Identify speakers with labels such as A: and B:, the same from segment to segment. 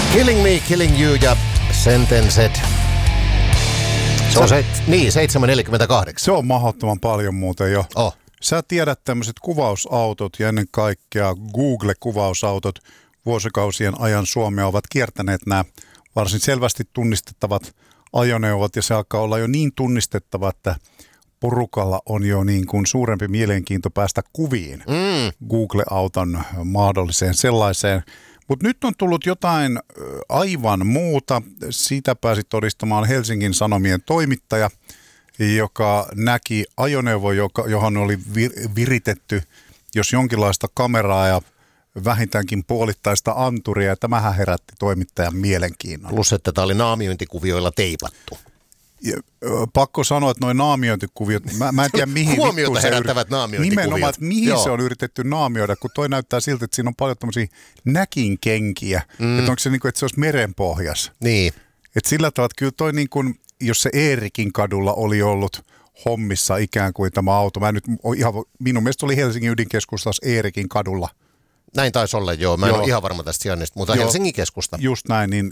A: Killing Me, Killing You ja Sentenced. Se on 7.48.
B: Se on mahdottoman paljon muuten jo.
A: Oh.
B: Sä tiedät tämmöiset kuvausautot ja ennen kaikkea Google-kuvausautot vuosikausien ajan Suomea ovat kiertäneet nämä varsin selvästi tunnistettavat ajoneuvot ja se alkaa olla jo niin tunnistettava, että porukalla on jo niin kuin suurempi mielenkiinto päästä kuviin Google-auton mahdolliseen sellaiseen. Mutta nyt on tullut jotain aivan muuta. Siitä pääsi todistamaan Helsingin Sanomien toimittaja, joka näki ajoneuvo, johon oli viritetty jos jonkinlaista kameraa ja vähintäänkin puolittaista anturia. Ja tämähän herätti toimittajan mielenkiinnon.
A: Plus, että tämä oli naamiointikuvioilla teipattu.
B: Pakko sanoa, että noin naamiointikuviot, mä en tiedä mihin
A: huomiota herättävät naamiointikuviot.
B: Nimenomaan, että mihin se on yritetty naamioida, kun toi näyttää siltä, että siinä on paljon tämmöisiä näkinkenkiä. Että onko se niin kuin, että se olisi merenpohjas.
A: Niin.
B: Että sillä tavalla, että kyllä toi niin kuin, jos se Eerikin kadulla oli ollut hommissa ikään kuin tämä auto. Minun mielestä oli Helsingin ydinkeskustassa Eerikin kadulla.
A: Näin taisi olla, joo. Mä en ole ihan varma tästä sijainnista, mutta Helsingin keskusta.
B: Just näin, niin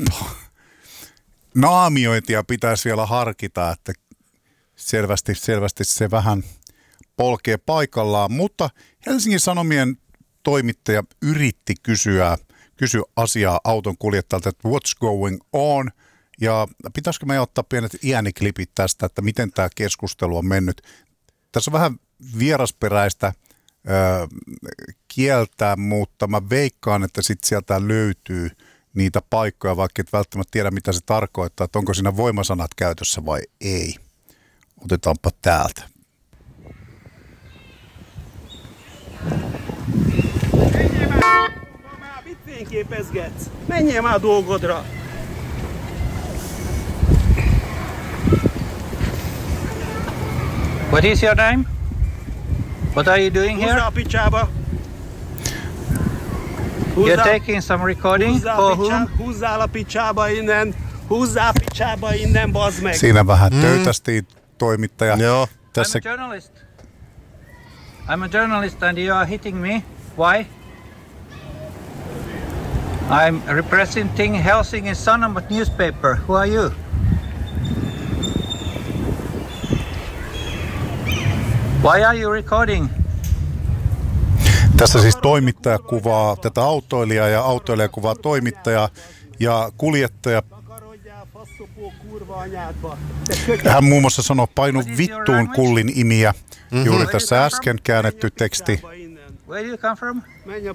B: naamiointia pitäisi vielä harkita, että selvästi se vähän polkee paikallaan, mutta Helsingin Sanomien toimittaja yritti kysyä asiaa auton kuljettajalta, että what's going on, ja pitäisikö me ottaa pienet ääniklipit tästä, että miten tämä keskustelu on mennyt. Tässä on vähän vierasperäistä kieltä, mutta mä veikkaan, että sitten sieltä löytyy niitä paikkoja, vaikka et välttämättä tiedä, mitä se tarkoittaa, että onko siinä voimasanat käytössä vai ei. Otetaanpa täältä.
C: What is your name? What are you doing here? You're taking some recording for whom?
B: Siinä vähän töytästiin toimittaja.
A: Joo.
B: Tässä...
C: I'm a journalist and you are hitting me. Why? I'm representing Helsingin Sanomat newspaper. Who are you? Why are you recording?
B: Tässä siis toimittaja kuvaa tätä autoilijaa ja autoilija kuvaa toimittajaa ja kuljettaja. Hän muun muassa sanoi painu vittuun kullin imiä. Juuri tässä äsken käännetty teksti.
C: Where do you come from?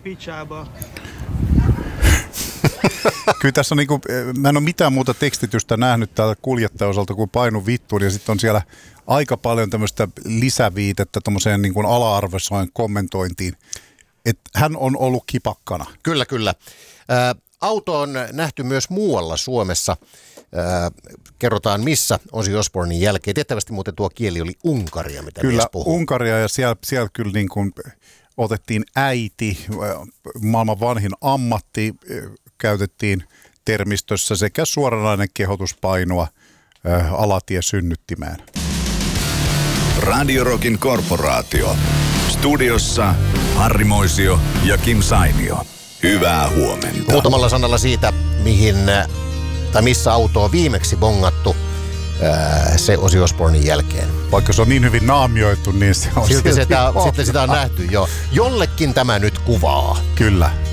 B: Kyllä tässä on niinku, mä en ole mitään muuta tekstitystä nähnyt täällä kuljettajan osalta kuin painu vittuun ja sitten on siellä aika paljon tämmöistä lisäviitettä tommoseen niin kuin ala-arvoiseen kommentointiin. Että hän on ollut kipakkana.
A: Kyllä, kyllä. Auto on nähty myös muualla Suomessa. Kerrotaan missä Ozzy Osbournen jälkeen. Tiettävästi muuten tuo kieli oli Unkaria, mitä
B: kyllä,
A: mies puhuu.
B: Unkaria ja siellä kyllä niin kuin otettiin äiti, maailman vanhin ammatti, käytettiin termistössä sekä suoranainen kehotus painua alatie synnyttimään.
D: Radio Rockin korporaatio. Studiossa Harri Moisio ja Kim Sainio. Hyvää huomenta.
A: Muutamalla sanalla siitä, missä auto on viimeksi bongattu se Ozzy Osbournen jälkeen.
B: Vaikka se on niin hyvin naamioitu, niin se on
A: Silti sitä on nähty jo. Jollekin tämä nyt kuvaa.
B: Kyllä.